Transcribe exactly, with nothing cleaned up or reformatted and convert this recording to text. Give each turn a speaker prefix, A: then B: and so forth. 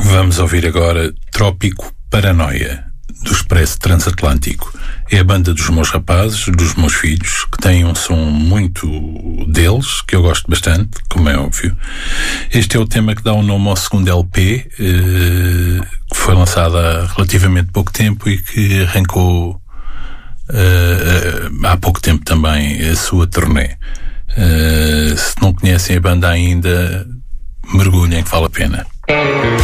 A: Vamos ouvir agora Trópico Paranoia, do Expresso Transatlântico. É a banda dos meus rapazes, dos meus filhos, que tem um som muito deles, que eu gosto bastante, como é óbvio. Este é o tema que dá o nome ao segundo L P, eh, que foi lançado há relativamente pouco tempo e que arrancou eh, há pouco tempo também a sua turnê. Eh, se não conhecem a banda ainda, mergulhem, que vale a pena.